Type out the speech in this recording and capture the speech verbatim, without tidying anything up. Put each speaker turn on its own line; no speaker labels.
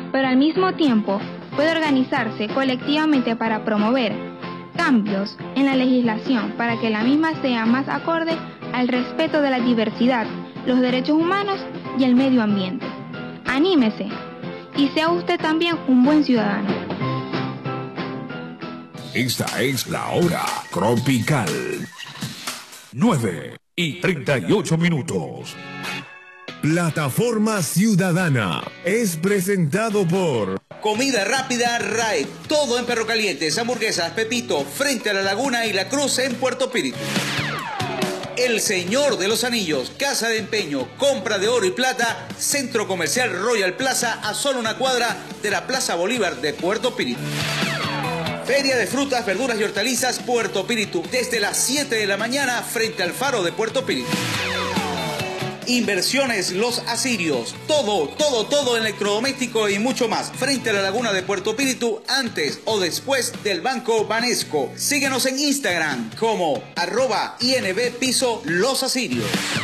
pero al mismo tiempo puede organizarse colectivamente para promover cambios en la legislación para que la misma sea más acorde al respeto de la diversidad, los derechos humanos y el medio ambiente. Anímese y sea usted también un buen ciudadano.
Esta es la hora tropical. nueve y treinta y ocho minutos.
Plataforma Ciudadana es presentado por
Comida rápida R A E, todo en perro calientes, hamburguesas, Pepito, frente a la Laguna y la Cruz en Puerto Píritu. El Señor de los Anillos, casa de empeño, compra de oro y plata, Centro Comercial Royal Plaza, a solo una cuadra de la Plaza Bolívar de Puerto Píritu. Feria de frutas, verduras y hortalizas, Puerto Píritu, desde las siete de la mañana frente al faro de Puerto Píritu. Inversiones Los Asirios, todo, todo, todo electrodoméstico y mucho más, frente a la Laguna de Puerto Píritu, antes o después del Banco Banesco. Síguenos en Instagram como arroba I N B piso Los Asirios.